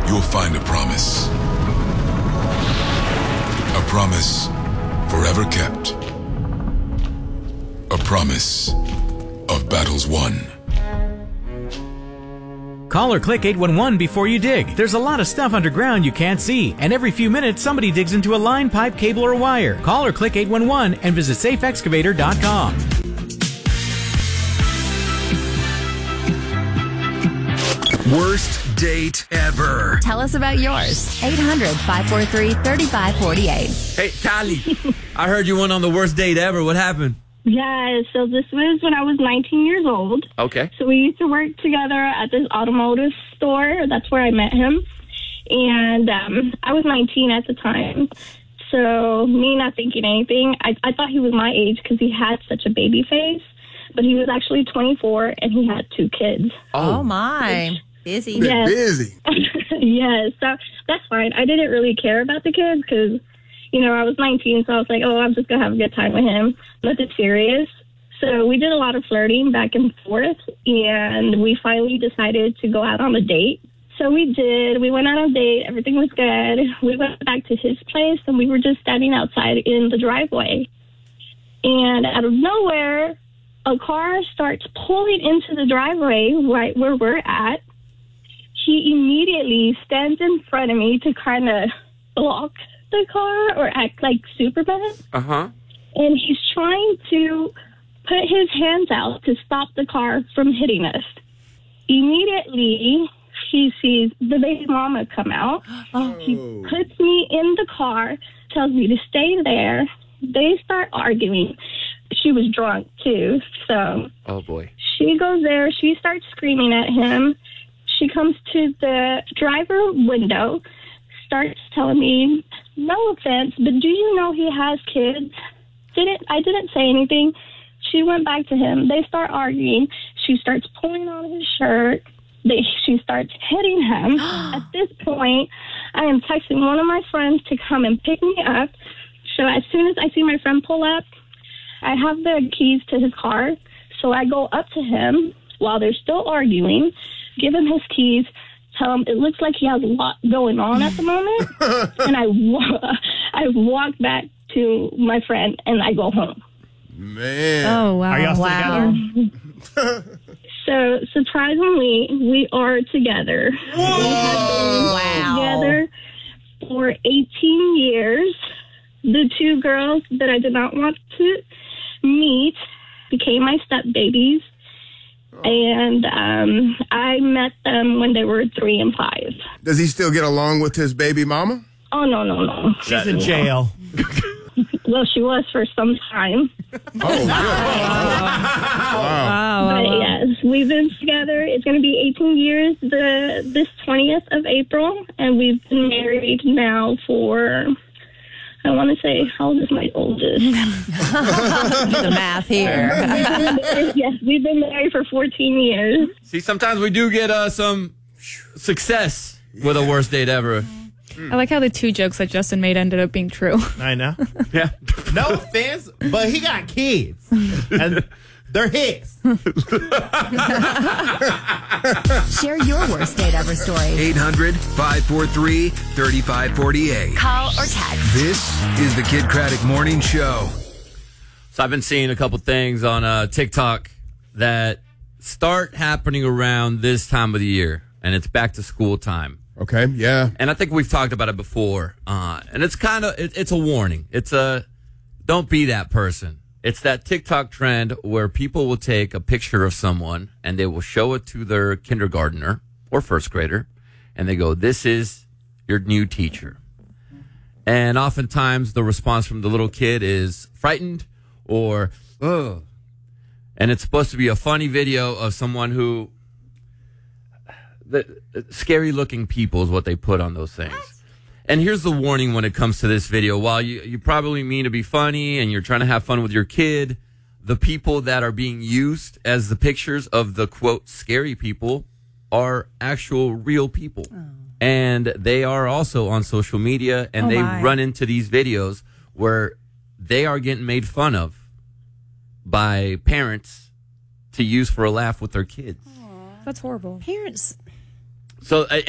you'll find a promise. A promise forever kept. A promise of battles won. Call or click 811 before you dig. There's a lot of stuff underground you can't see, and every few minutes somebody digs into a line, pipe, cable, or wire. Call or click 811 and visit safeexcavator.com. Worst date ever. Tell us about yours. 800-543-3548. Hey, Tali, I heard you went on the worst date ever. What happened? Yeah, so this was when I was 19 years old. Okay. So we used to work together at this automotive store. That's where I met him. And I was 19 at the time. So me not thinking anything, I thought he was my age because he had such a baby face. But he was actually 24 and he had 2 kids. Oh my. Busy. Yes. Busy. Yes, so that's fine. I didn't really care about the kids because, you know, I was 19, so I was like, oh, I'm just going to have a good time with him. Nothing serious. So we did a lot of flirting back and forth, and we finally decided to go out on a date. So we did. We went out on a date. Everything was good. We went back to his place, and we were just standing outside in the driveway. And out of nowhere, a car starts pulling into the driveway right where we're at. He immediately stands in front of me to kind of block the car or act like Superman. Uh-huh. And he's trying to put his hands out to stop the car from hitting us. Immediately, he sees the baby mama come out. He puts me in the car, tells me to stay there. They start arguing. She was drunk, too, so... Oh, boy. She goes there. She starts screaming at him. She comes to the driver window, starts telling me, no offense, but do you know he has kids? I didn't say anything. She went back to him. They start arguing. She starts pulling on his shirt. She starts hitting him. At this point, I am texting one of my friends to come and pick me up. So as soon as I see my friend pull up, I have the keys to his car. So I go up to him while they're still arguing, give him his keys, tell him it looks like he has a lot going on at the moment. And I walk back to my friend and I go home. Man. Oh, wow. Are y'all still together? So surprisingly, we are together. Wow. Together for 18 years. The 2 girls that I did not want to meet became my step babies. And I met them when they were 3 and 5. Does he still get along with his baby mama? Oh, no. She's in jail. Well, she was for some time. Oh, good. Wow. But yes, we've been together. It's going to be 18 years this 20th of April. And we've been married now for... I want to say, how old is my oldest? The math here. Yes, we've been married for 14 years. See, sometimes we do get some success with a worst date ever. I like how the 2 jokes that Justin made ended up being true. I know. Yeah. No offense, but he got kids. And they're his. Share your worst date ever story. 800-543-3548. Call or text. This is the Kid Craddock Morning Show. So I've been seeing a couple things on TikTok that start happening around this time of the year, and it's back to school time. Okay, yeah. And I think we've talked about it before, and it's kind of, it's a warning. It's don't be that person. It's that TikTok trend where people will take a picture of someone and they will show it to their kindergartner or first grader, and they go, this is your new teacher. And oftentimes the response from the little kid is frightened or, ugh. And it's supposed to be a funny video of someone who, the scary looking people is what they put on those things. And here's the warning when it comes to this video. While you probably mean to be funny and you're trying to have fun with your kid, the people that are being used as the pictures of the, quote, scary people are actual real people. Oh. And they are also on social media, and they run into these videos where they are getting made fun of by parents to use for a laugh with their kids. Aww. That's horrible. Parents... So